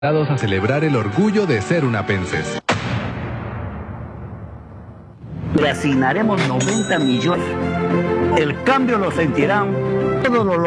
a celebrar el orgullo de ser unapenses. Le asignaremos 90 millones. El cambio lo sentirán todos los